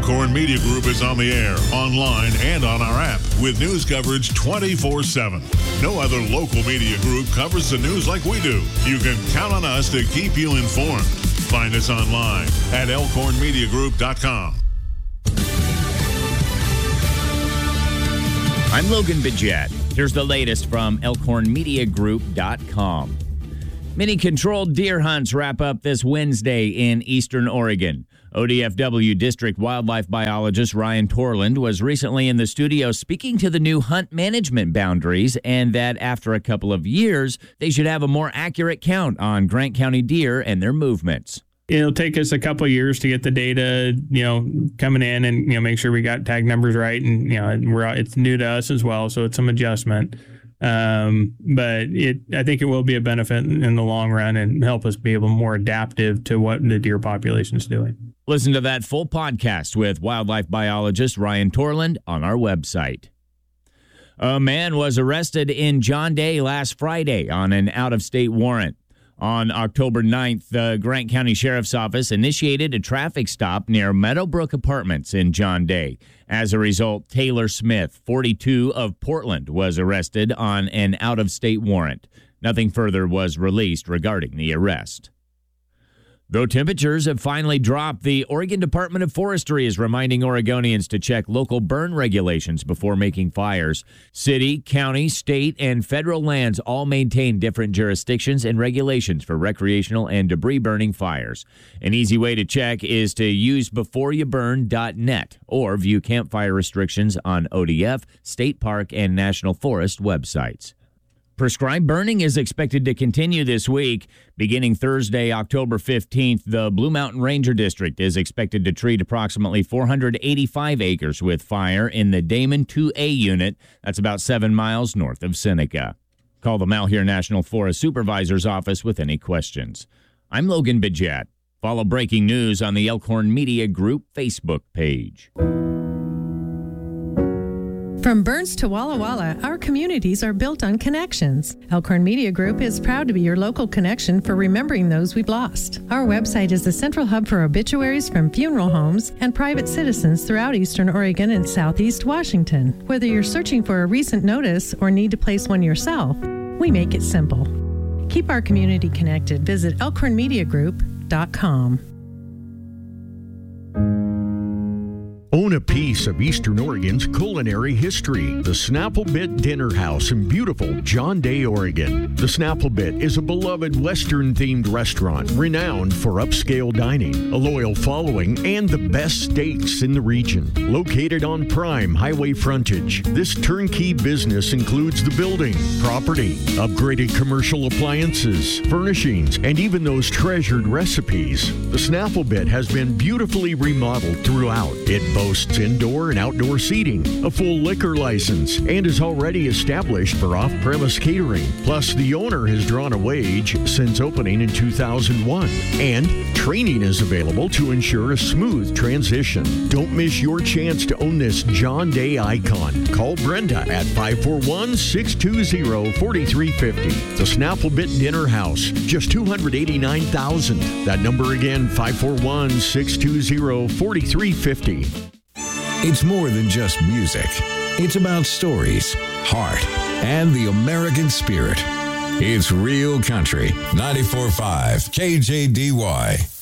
Elkhorn Media Group is on the air, online, and on our app with news coverage 24/7. No other local media group covers the news like we do. You can count on us to keep you informed. Find us online at elkhornmediagroup.com. I'm Logan Bidget. Here's the latest from elkhornmediagroup.com. Many controlled deer hunts wrap up this Wednesday in eastern Oregon. ODFW District Wildlife Biologist Ryan Torland was recently in the studio speaking to the new hunt management boundaries and that after a couple of years, they should have a more accurate count on Grant County deer and their movements. It'll take us a couple of years to get the data, coming in and, make sure we got tag numbers right. And, it's new to us as well. So it's some adjustment. But I think it will be a benefit in the long run and help us be able more adaptive to what the deer population is doing. Listen to that full podcast with wildlife biologist Ryan Torland on our website. A man was arrested in John Day last Friday on an out-of-state warrant. On October 9th, the Grant County Sheriff's Office initiated a traffic stop near Meadowbrook Apartments in John Day. As a result, Taylor Smith, 42, of Portland, was arrested on an out-of-state warrant. Nothing further was released regarding the arrest. Though temperatures have finally dropped, the Oregon Department of Forestry is reminding Oregonians to check local burn regulations before making fires. City, county, state, and federal lands all maintain different jurisdictions and regulations for recreational and debris burning fires. An easy way to check is to use beforeyouburn.net or view campfire restrictions on ODF, State Park, and National Forest websites. Prescribed burning is expected to continue this week. Beginning Thursday, October 15th, the Blue Mountain Ranger District is expected to treat approximately 485 acres with fire in the Damon 2A unit. That's about 7 miles north of Seneca. Call the Malheur National Forest Supervisor's office with any questions. I'm Logan Bidget. Follow breaking news on the Elkhorn Media Group Facebook page. From Burns to Walla Walla, our communities are built on connections. Elkhorn Media Group is proud to be your local connection for remembering those we've lost. Our website is the central hub for obituaries from funeral homes and private citizens throughout eastern Oregon and southeast Washington. Whether you're searching for a recent notice or need to place one yourself, we make it simple. Keep our community connected. Visit elkhornmediagroup.com. Own a piece of Eastern Oregon's culinary history. The Snapplebyt Dinner House in beautiful John Day, Oregon. The Snapplebyt is a beloved Western-themed restaurant renowned for upscale dining, a loyal following, and the best steaks in the region. Located on prime highway frontage, this turnkey business includes the building, property, upgraded commercial appliances, furnishings, and even those treasured recipes. The Snapplebyt has been beautifully remodeled throughout. It boasts indoor and outdoor seating, a full liquor license, and is already established for off-premise catering. Plus, the owner has drawn a wage since opening in 2001, and training is available to ensure a smooth transition. Don't miss your chance to own this John Day icon. Call Brenda at 541-620-4350. The Snapplebyt Dinner House, just $289,000. That number again, 541-620-4350. It's more than just music. It's about stories, heart, and the American spirit. It's Real Country, 94.5 KJDY.